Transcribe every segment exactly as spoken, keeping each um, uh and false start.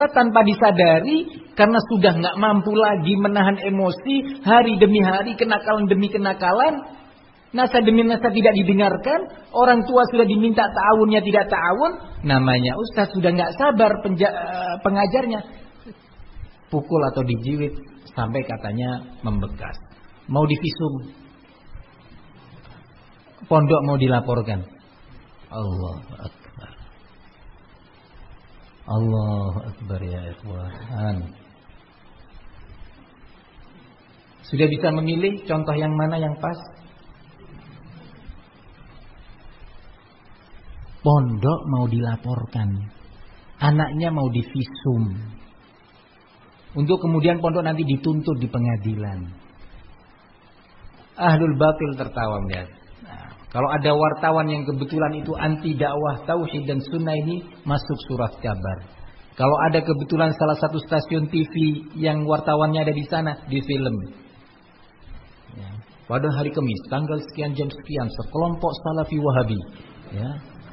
tanpa disadari, karena sudah nggak mampu lagi menahan emosi, hari demi hari, kenakalan demi kenakalan, nasihat demi nasihat tidak didengarkan, orang tua sudah diminta ta'awunnya tidak ta'awun, namanya ustaz sudah nggak sabar penja- pengajarnya, pukul atau dijiwit sampai katanya membekas, mau divisum, pondok mau dilaporkan. Allah Akbar, Allah Akbar ya ikhwan. Sudah bisa memilih contoh yang mana yang pas? Pondok mau dilaporkan, anaknya mau divisum, untuk kemudian pondok nanti dituntut di pengadilan. Ahlul batil tertawa melihat. Nah, kalau ada wartawan yang kebetulan itu anti dakwah tauhid dan sunnah, ini masuk surat kabar. Kalau ada kebetulan salah satu stasiun T V yang wartawannya ada di sana, di film. Ya. Pada hari Kamis, tanggal sekian jam sekian, sekelompok Salafi Wahabi, ya,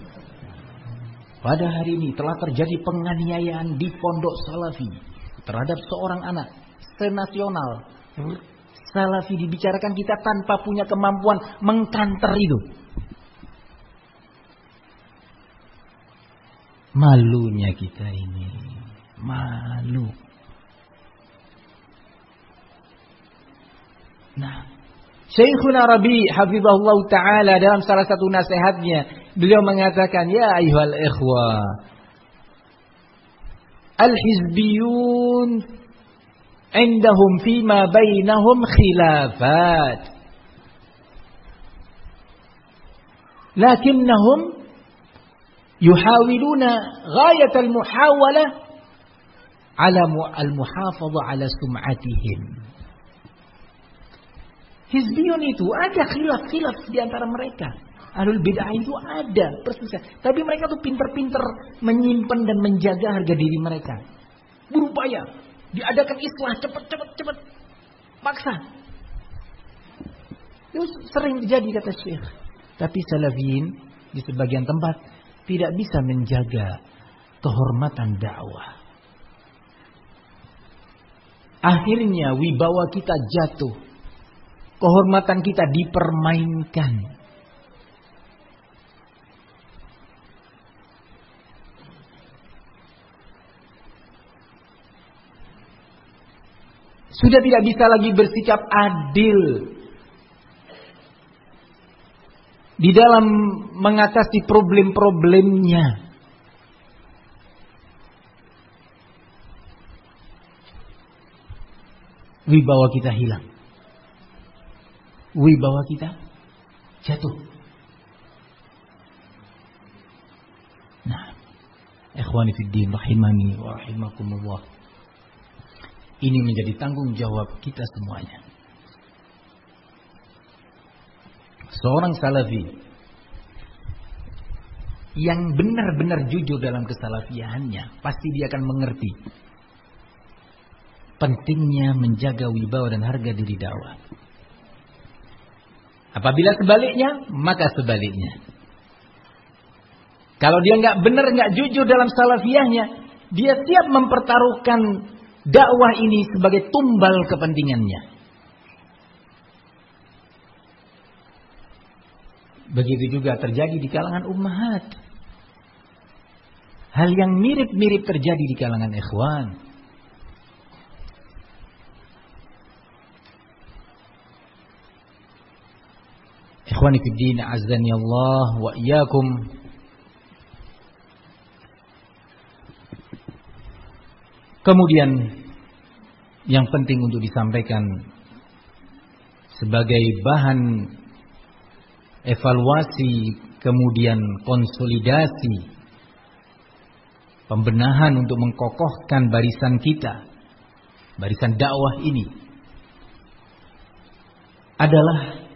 pada hari ini telah terjadi penganiayaan di pondok Salafi terhadap seorang anak senasional. Salafi dibicarakan, kita tanpa punya kemampuan mengkanter itu. Malunya kita ini, malu. Nah, Syekhuna Rabi hafizahullah ta'ala dalam salah satu nasihatnya, beliau mengatakan, ya ayyuhal ikhwah, al-hizbiyun indahum fima bainahum khilafat, lakinnahum yuhawiluna ghayat al-muhawalah ala al-muhafadha ala sum'atihim. Hizbiyun itu ada khilaf-khilaf di antara mereka. Ahlul bid'ah itu ada perselisihan. Tapi mereka tuh pinter-pinter menyimpan dan menjaga harga diri mereka. Berupaya diadakan islah cepat-cepat-cepat, paksa. Itu sering terjadi kata Syekh. Tapi Salafiyin di sebagian tempat tidak bisa menjaga kehormatan dakwah. Akhirnya wibawa kita jatuh. Kehormatan kita dipermainkan. Sudah tidak bisa lagi bersikap adil di dalam mengatasi problem-problemnya. Wibawa kita hilang. Wibawa kita jatuh. Nah, ikhwani fid din rahimani wa rahimakumullah. Ini menjadi tanggung jawab kita semuanya. Seorang salafi yang benar-benar jujur dalam kesalafiahannya, pasti dia akan mengerti pentingnya menjaga wibawa dan harga diri dakwah. Apabila sebaliknya, maka sebaliknya. Kalau dia nggak benar, nggak jujur dalam salafiyahnya, dia siap mempertaruhkan dakwah ini sebagai tumbal kepentingannya. Begitu juga terjadi di kalangan ummahat. Hal yang mirip-mirip terjadi di kalangan ikhwan. Ikhwani fid din, azzani Allah wa iyyakum. Kemudian yang penting untuk disampaikan sebagai bahan evaluasi, kemudian konsolidasi, pembenahan untuk mengkokohkan barisan kita, barisan dakwah ini, adalah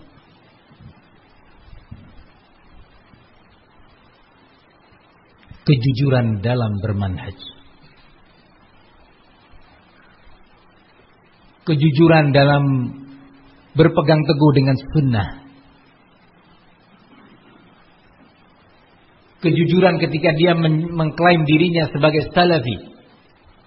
kejujuran dalam bermanhaj. Kejujuran dalam berpegang teguh dengan sunnah. Kejujuran ketika dia mengklaim dirinya sebagai salafi.